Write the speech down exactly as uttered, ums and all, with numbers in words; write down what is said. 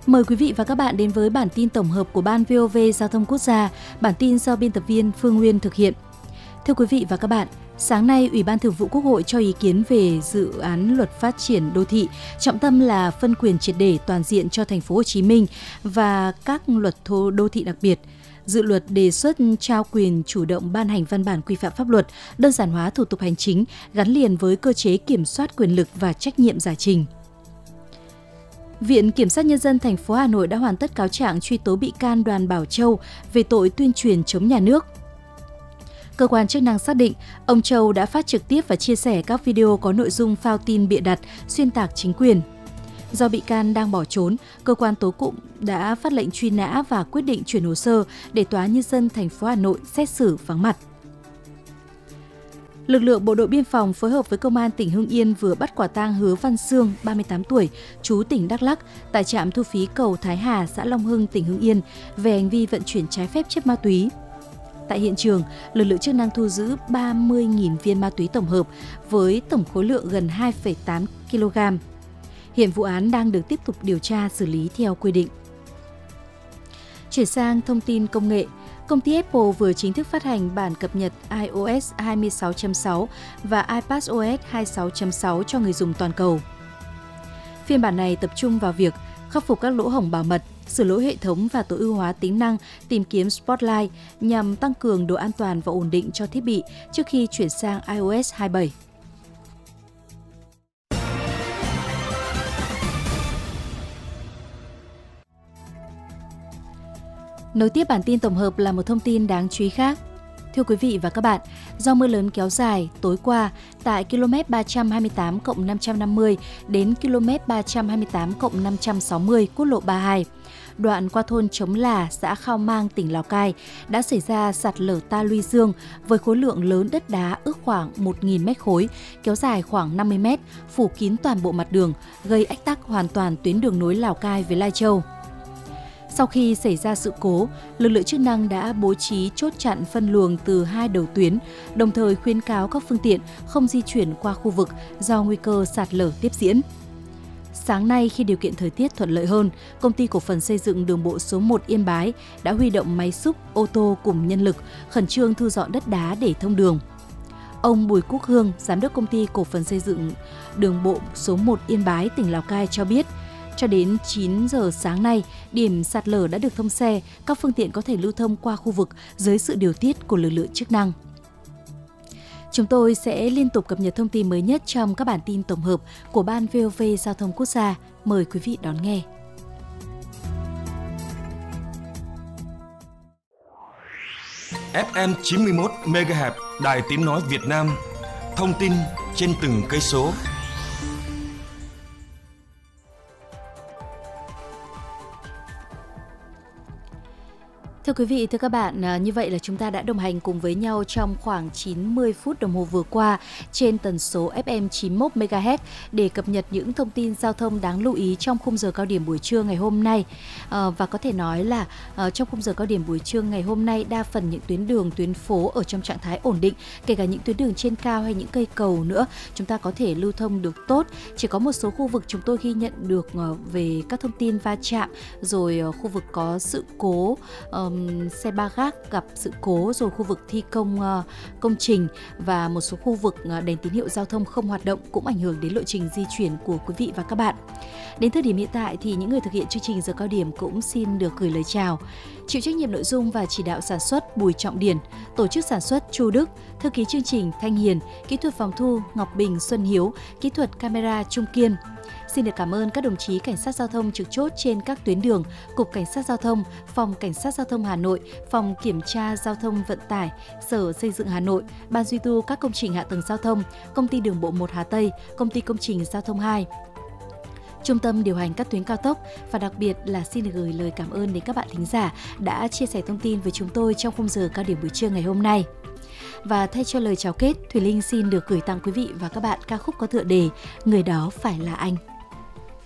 Mời quý vị và các bạn đến với bản tin tổng hợp của Ban vê o vê Giao thông Quốc gia, bản tin do biên tập viên Phương Nguyên thực hiện. Thưa quý vị và các bạn, sáng nay, Ủy ban Thường vụ Quốc hội cho ý kiến về dự án luật phát triển đô thị, trọng tâm là phân quyền triệt để toàn diện cho thành phố Hồ Chí Minh và các luật đô thị đặc biệt. Dự luật đề xuất trao quyền chủ động ban hành văn bản quy phạm pháp luật, đơn giản hóa thủ tục hành chính gắn liền với cơ chế kiểm soát quyền lực và trách nhiệm giải trình. Viện Kiểm sát Nhân dân thành phố Hà Nội đã hoàn tất cáo trạng truy tố bị can Đoàn Bảo Châu về tội tuyên truyền chống nhà nước. Cơ quan chức năng xác định, ông Châu đã phát trực tiếp và chia sẻ các video có nội dung phao tin bịa đặt, xuyên tạc chính quyền. Do bị can đang bỏ trốn, cơ quan tố tụng đã phát lệnh truy nã và quyết định chuyển hồ sơ để Tòa Nhân dân thành phố Hà Nội xét xử vắng mặt. Lực lượng Bộ đội Biên phòng phối hợp với Công an tỉnh Hưng Yên vừa bắt quả tang Hứa Văn Sương, ba mươi tám tuổi, trú tỉnh Đắk Lắk, tại trạm thu phí cầu Thái Hà, xã Long Hưng, tỉnh Hưng Yên, về hành vi vận chuyển trái phép chất ma túy. Tại hiện trường, lực lượng chức năng thu giữ ba mươi nghìn viên ma túy tổng hợp với tổng khối lượng gần hai phẩy tám ki lô gam. Hiện vụ án đang được tiếp tục điều tra xử lý theo quy định. Chuyển sang thông tin công nghệ, công ty Apple vừa chính thức phát hành bản cập nhật i O S hai mươi sáu chấm sáu và iPadOS hai mươi sáu chấm sáu cho người dùng toàn cầu. Phiên bản này tập trung vào việc khắc phục các lỗ hổng bảo mật, sửa lỗi hệ thống và tối ưu hóa tính năng tìm kiếm Spotlight nhằm tăng cường độ an toàn và ổn định cho thiết bị trước khi chuyển sang i O S hai mươi bảy. Nối tiếp bản tin tổng hợp là một thông tin đáng chú ý khác. Thưa quý vị và các bạn, do mưa lớn kéo dài, tối qua, tại ki lô mét ba trăm hai mươi tám cộng năm trăm năm mươi đến ki lô mét ba trăm hai mươi tám cộng năm trăm sáu mươi quốc lộ ba mươi hai, đoạn qua thôn Trống Là, xã Khao Mang, tỉnh Lào Cai, đã xảy ra sạt lở ta luy dương với khối lượng lớn đất đá ước khoảng một nghìn mét khối, kéo dài khoảng năm mươi mét, phủ kín toàn bộ mặt đường, gây ách tắc hoàn toàn tuyến đường nối Lào Cai với Lai Châu. Sau khi xảy ra sự cố, lực lượng chức năng đã bố trí chốt chặn phân luồng từ hai đầu tuyến, đồng thời khuyến cáo các phương tiện không di chuyển qua khu vực do nguy cơ sạt lở tiếp diễn. Sáng nay, khi điều kiện thời tiết thuận lợi hơn, Công ty Cổ phần Xây dựng Đường bộ số một Yên Bái đã huy động máy xúc, ô tô cùng nhân lực khẩn trương thu dọn đất đá để thông đường. Ông Bùi Quốc Hương, Giám đốc Công ty Cổ phần Xây dựng Đường bộ số một Yên Bái, tỉnh Lào Cai cho biết, cho đến chín giờ sáng nay, điểm sạt lở đã được thông xe, các phương tiện có thể lưu thông qua khu vực dưới sự điều tiết của lực lượng chức năng. Chúng tôi sẽ liên tục cập nhật thông tin mới nhất trong các bản tin tổng hợp của Ban vê o vê Giao thông Quốc gia. Mời quý vị đón nghe. ép em chín mươi mốt mê ga héc Đài Tiếng nói Việt Nam. Thông tin trên từng cây số. Thưa quý vị, thưa các bạn, như vậy là chúng ta đã đồng hành cùng với nhau trong khoảng chín mươi phút đồng hồ vừa qua trên tần số ép em chín mươi mốt mê ga héc để cập nhật những thông tin giao thông đáng lưu ý trong khung giờ cao điểm buổi trưa ngày hôm nay. À, và có thể nói là à, trong khung giờ cao điểm buổi trưa ngày hôm nay, đa phần những tuyến đường, tuyến phố ở trong trạng thái ổn định, kể cả những tuyến đường trên cao hay những cây cầu nữa, chúng ta có thể lưu thông được tốt. Chỉ có một số khu vực chúng tôi ghi nhận được về các thông tin va chạm, rồi khu vực có sự cố, um, xe ba gác gặp sự cố, rồi khu vực thi công uh, công trình và một số khu vực uh, đèn tín hiệu giao thông không hoạt động cũng ảnh hưởng đến lộ trình di chuyển của quý vị và các bạn. Đến thời điểm hiện tại thì những người thực hiện chương trình giờ cao điểm cũng xin được gửi lời chào. Chịu trách nhiệm nội dung và chỉ đạo sản xuất Bùi Trọng Điển, tổ chức sản xuất Chu Đức, thư ký chương trình Thanh Hiền, kỹ thuật phòng thu Ngọc Bình, Xuân Hiếu, kỹ thuật camera Trung Kiên. Xin được cảm ơn các đồng chí cảnh sát giao thông trực chốt trên các tuyến đường, Cục Cảnh sát Giao thông, Phòng Cảnh sát Giao thông Hà Nội, Phòng Kiểm tra Giao thông Vận tải, Sở Xây dựng Hà Nội, Ban duy tu các công trình hạ tầng giao thông, Công ty Đường bộ một Hà Tây, Công ty Công trình Giao thông hai, Trung tâm điều hành các tuyến cao tốc, và đặc biệt là xin được gửi lời cảm ơn đến các bạn thính giả đã chia sẻ thông tin với chúng tôi trong khung giờ cao điểm buổi trưa ngày hôm nay. Và thay cho lời chào kết, Thùy Linh xin được gửi tặng quý vị và các bạn ca khúc có tựa đề Người đó phải là anh.